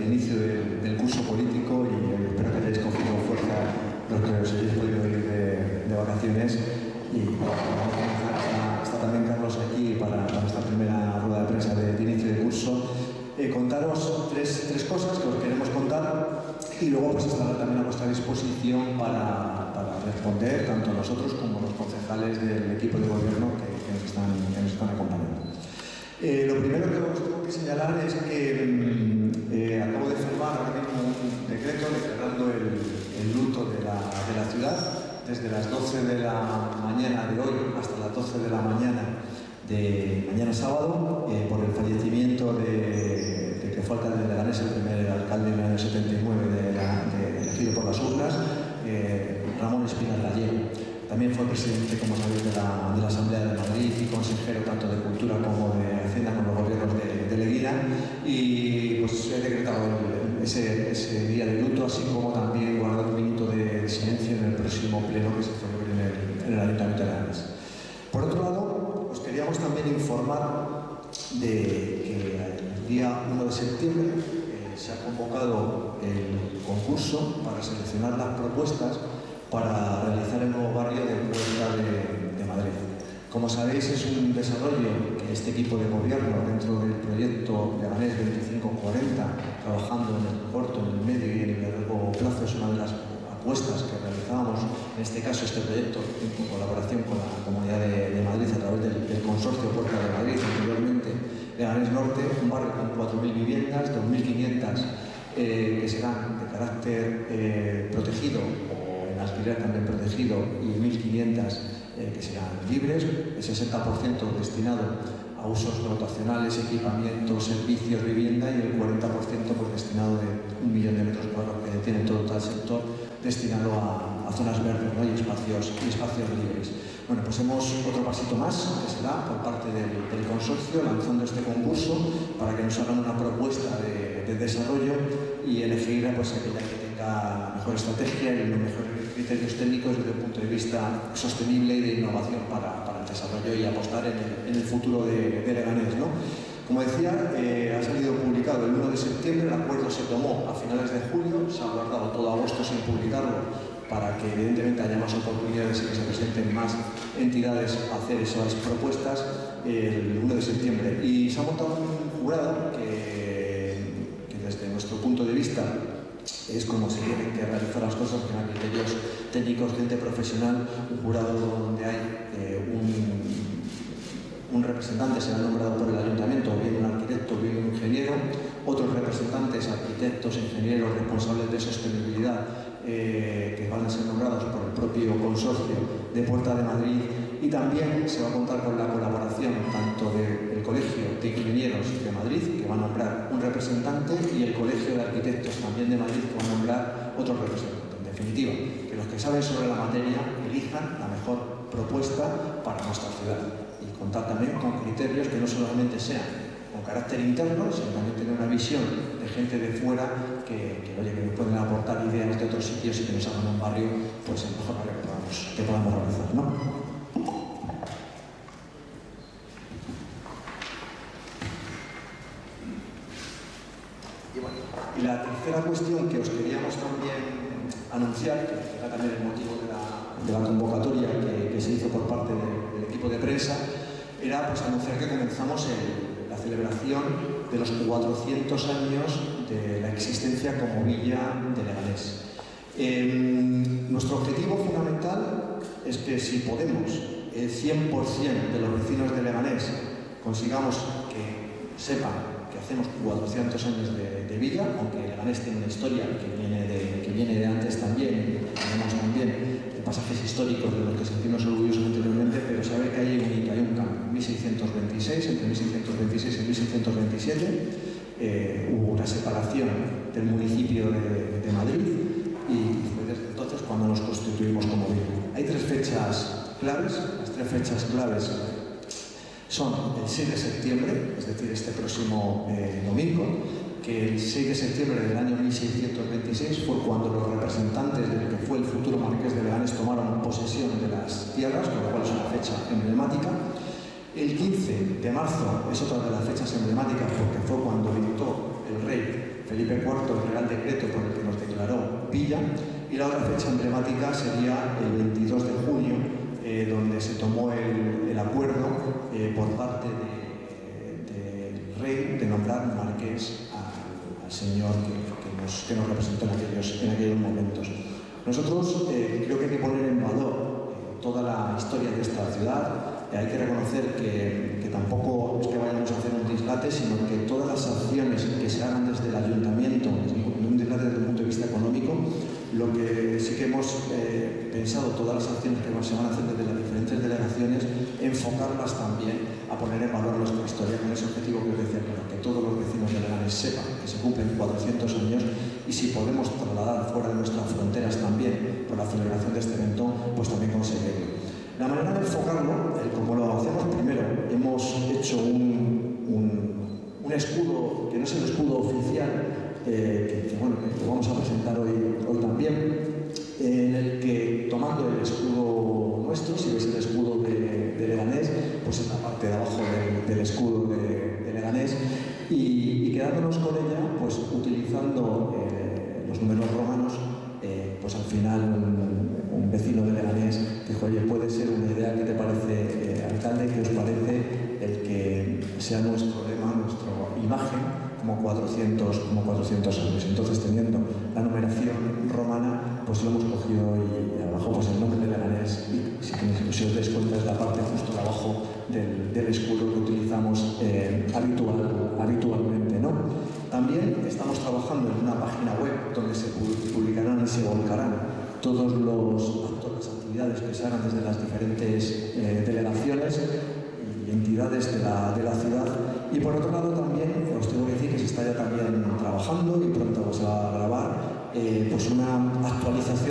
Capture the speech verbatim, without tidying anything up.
inicio de, del curso político y eh, espero que hayáis cogido fuerza los que os hayáis podido ir de, de vacaciones. Y bueno, vamos a comenzar. Está, está también Carlos aquí para, para esta primera rueda de prensa de, de inicio de curso. Eh, contaros tres, tres cosas que os queremos contar y luego pues estará también a vuestra disposición para, para responder tanto nosotros como los concejales del equipo de gobierno que, que, nos, están, que nos están acompañando. Eh, lo primero que os tengo que señalar es que eh, acabo de firmar ahora mismo un decreto declarando el, el luto de la, de la ciudad desde las doce de la mañana de hoy hasta las doce de la mañana de mañana sábado eh, por el fallecimiento de, de que fue alcalde de Leganés, el primer alcalde en el año setenta y nueve de la, de, elegido por las urnas, eh, Ramón Espinal Gallego. También fue presidente, como sabéis, de la, de la Asamblea de Madrid y consejero tanto de Cultura como de Hacienda con los gobiernos de, de Leguina. Y pues he decretado el, ese, ese día de luto, así como también guardar un minuto de, de silencio en el próximo pleno que se celebre en el, en el Ayuntamiento de Leganés. Por otro lado, os queríamos también informar de que el día uno de septiembre eh, se ha convocado el concurso para seleccionar las propuestas para realizar el nuevo barrio de Puerta de, de Madrid. Como sabéis, es un desarrollo que este equipo de gobierno, dentro del proyecto Leganés veinticinco cuarenta, trabajando en el corto, en el medio y en el largo plazo, es una de las apuestas que realizábamos, en este caso este proyecto, en colaboración con la Comunidad de, de Madrid a través del, del Consorcio Puerta de Madrid, anteriormente Leganés Norte, un barrio con cuatro mil viviendas, dos mil quinientas eh, que serán de carácter eh, protegido o en alquiler también protegido y mil quinientas eh, que serán libres, el sesenta por ciento destinado a usos dotacionales, equipamientos, servicios, vivienda y el cuarenta por ciento pues, destinado de un millón de metros cuadrados que tiene todo el sector destinado a, a zonas verdes, ¿no? y, espacios, y espacios libres. Bueno, pues hemos otro pasito más que se da por parte del, del consorcio lanzando este concurso para que nos hagan una propuesta de, de desarrollo y elegir pues, aquella que tenga la mejor estrategia y los mejores criterios técnicos desde el punto de vista sostenible y de innovación para, para el desarrollo y apostar en el, en el futuro de, de Leganés, ¿no? Como decía, eh, ha salido publicado el uno de septiembre, el acuerdo se tomó a finales de julio, se ha guardado todo agosto sin publicarlo para que evidentemente haya más oportunidades y que se presenten más entidades a hacer esas propuestas el uno de septiembre. Y se ha montado un jurado que, que desde nuestro punto de vista es como se tienen que realizar las cosas, que hay criterios técnicos, gente profesional, un jurado donde hay eh, un un representante será nombrado por el ayuntamiento, bien un arquitecto, bien un ingeniero, otros representantes, arquitectos, ingenieros, responsables de sostenibilidad, eh, que van a ser nombrados por el propio consorcio de Puerta de Madrid, y también se va a contar con la colaboración tanto del Colegio de Ingenieros de Madrid, que va a nombrar un representante, y el Colegio de Arquitectos también de Madrid, que va a nombrar otro representante. En definitiva, que los que saben sobre la materia elijan la mejor propuesta para nuestra ciudad. Y contar también con criterios que no solamente sean con carácter interno, sino también tener una visión de gente de fuera que, que, oye, que nos pueden aportar ideas de otros sitios y que nos hagan un barrio pues el mejor barrio que podamos, que podamos realizar, ¿no? Y bueno, y la tercera cuestión que os queríamos también anunciar, que era también el motivo de la, de la convocatoria que, que se hizo por parte de, del equipo de prensa, era pues, anunciar que comenzamos el, la celebración de los cuatrocientos años de la existencia como villa de Leganés. Eh, nuestro objetivo fundamental es que si podemos, el cien por cien de los vecinos de Leganés consigamos que sepan que hacemos cuatrocientos años de, de villa, aunque Leganés tiene una historia que viene de, que viene de antes también, tenemos también pasajes históricos de los que sentimos orgullosos anteriormente, pero sabe que hay un, que hay un cambio. En mil seiscientos veintiséis, entre mil seiscientos veintiséis y mil seiscientos veintisiete, eh, hubo una separación del municipio de, de Madrid y fue desde entonces cuando nos constituimos como villa. Hay tres fechas claves, las tres fechas claves son el seis de septiembre, es decir, este próximo eh, domingo, que el seis de septiembre del año mil seiscientos veintiséis fue cuando los representantes del que fue el futuro marqués de Leganés tomaron posesión de las tierras, con lo cual es una fecha emblemática. El quince de marzo es otra de las fechas emblemáticas porque fue cuando dictó el rey Felipe cuarto, el Real Decreto por el que nos declaró villa, y la otra fecha emblemática sería el veintidós de junio, eh, donde se tomó el, el acuerdo eh, por parte del de, de rey de nombrar marqués al, al señor que, que, nos, que nos representó en aquellos, en aquellos momentos. Nosotros eh, creo que hay que poner en valor eh, toda la historia de esta ciudad. Eh, hay que reconocer que, que tampoco es que vayamos a hacer un dislate, sino que todas las acciones que se hagan desde el ayuntamiento, un dislate desde el punto de vista económico, lo que sí que hemos eh, pensado, todas las acciones que se van a hacer desde las diferentes delegaciones, enfocarlas también a poner en valor nuestra historia con ese objetivo que os decía, claro, que todos los vecinos de Leganés sepan que se cumplen cuatrocientos años, y si podemos trasladar fuera de nuestras fronteras también por la celebración de este evento, pues también conseguirlo. La manera de enfocarlo, eh, como lo hacemos primero, hemos hecho un, un, un escudo que no es el escudo oficial, eh, que, que, bueno, que lo vamos a presentar hoy, hoy también, eh, en el que, tomando el escudo nuestro, si veis el escudo de, de Leganés, pues en la parte de abajo del, del escudo de, de Leganés, y, y quedándonos con ella, pues utilizando eh, los números romanos, eh, pues al final un, un vecino de Leganés dijo: oye, puede ser una idea, ¿qué te parece, eh, alcalde? ¿Qué os parece el que sea nuestro lema, nuestra imagen, como cuatrocientos, como cuatrocientos años? Entonces, teniendo la numeración romana, pues lo hemos cogido, y, y abajo pues el nombre de Leganés, y si, si os dais cuenta es la parte justo de abajo del, del escudo que utilizamos eh, habitual, habitualmente, ¿no? También estamos trabajando en una página web donde se publicarán y se volcarán todos los actos, las actividades que se hagan desde las diferentes eh, delegaciones y entidades de la, de la ciudad. Y por otro lado también os tengo que decir que se está ya también trabajando, y pronto se va a grabar eh, pues una actualización